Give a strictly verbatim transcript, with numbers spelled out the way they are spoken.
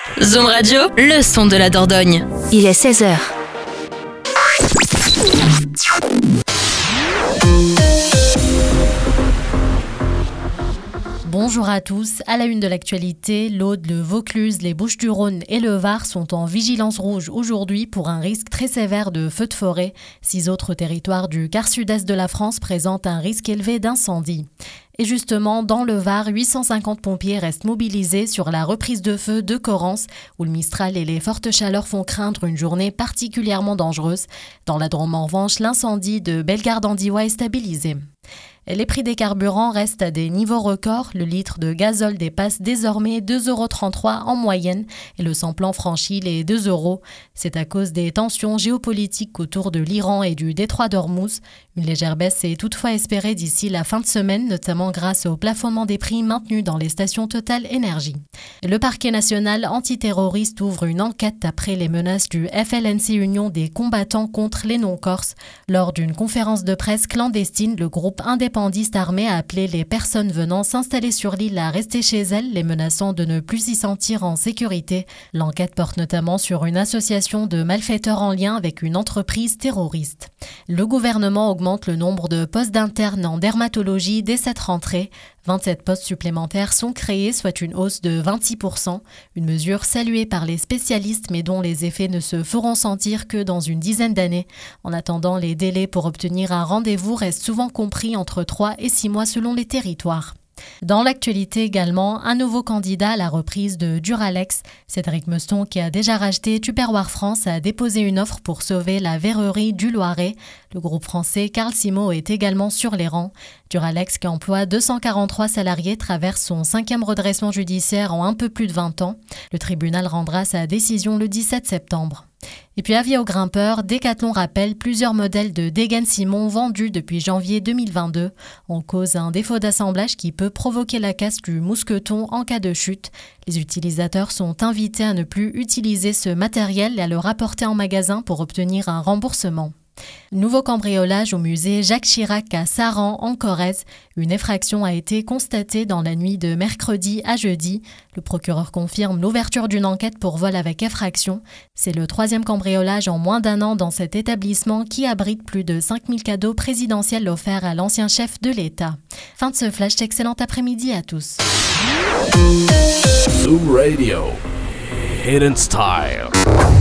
Zoom Radio, le son de la Dordogne. Il est seize heures. Bonjour à tous. À la une de l'actualité, l'Aude, le Vaucluse, les Bouches-du-Rhône et le Var sont en vigilance rouge aujourd'hui pour un risque très sévère de feux de forêt. Six autres territoires du quart sud-est de la France présentent un risque élevé d'incendie. Et justement, dans le Var, huit cent cinquante pompiers restent mobilisés sur la reprise de feu de Corrence, où le Mistral et les fortes chaleurs font craindre une journée particulièrement dangereuse. Dans la Drôme, en revanche, l'incendie de Bellegarde-en-Diois est stabilisé. Les prix des carburants restent à des niveaux records. Le litre de gazole dépasse désormais deux euros trente-trois en moyenne et le sans-plan franchit les deux euros. C'est à cause des tensions géopolitiques autour de l'Iran et du détroit d'Ormuz. Une légère baisse est toutefois espérée d'ici la fin de semaine, notamment grâce au plafonnement des prix maintenus dans les stations Total Énergie. Le parquet national antiterroriste ouvre une enquête après les menaces du F L N C Union des combattants contre les non-corses. Lors d'une conférence de presse clandestine, le groupe indépendantiste armé a appelé les personnes venant s'installer sur l'île à rester chez elles, les menaçant de ne plus s'y sentir en sécurité. L'enquête porte notamment sur une association de malfaiteurs en lien avec une entreprise terroriste. Le gouvernement augmente le nombre de postes d'internes en dermatologie dès cette rentrée. vingt-sept postes supplémentaires sont créés, soit une hausse de vingt-six pour cent. Une mesure saluée par les spécialistes, mais dont les effets ne se feront sentir que dans une dizaine d'années. En attendant, les délais pour obtenir un rendez-vous restent souvent compris entre trois et six mois selon les territoires. Dans l'actualité également, un nouveau candidat à la reprise de Duralex. Cédric Meuston, qui a déjà racheté Tupperware France, a déposé une offre pour sauver la verrerie du Loiret. Le groupe français Carl Simo est également sur les rangs. Duralex, qui emploie deux cent quarante-trois salariés, traverse son cinquième redressement judiciaire en un peu plus de vingt ans. Le tribunal rendra sa décision le dix-sept septembre. Et puis avis aux grimpeurs, Decathlon rappelle plusieurs modèles de Degen Simon vendus depuis janvier deux mille vingt-deux. En cause un défaut d'assemblage qui peut provoquer la casse du mousqueton en cas de chute. Les utilisateurs sont invités à ne plus utiliser ce matériel et à le rapporter en magasin pour obtenir un remboursement. Nouveau cambriolage au musée Jacques Chirac à Saran en Corrèze. Une effraction a été constatée dans la nuit de mercredi à jeudi. Le procureur confirme l'ouverture d'une enquête pour vol avec effraction. C'est le troisième cambriolage en moins d'un an dans cet établissement qui abrite plus de cinq mille cadeaux présidentiels offerts à l'ancien chef de l'État. Fin de ce flash, excellent après-midi à tous. Zoom Radio, Hidden Style.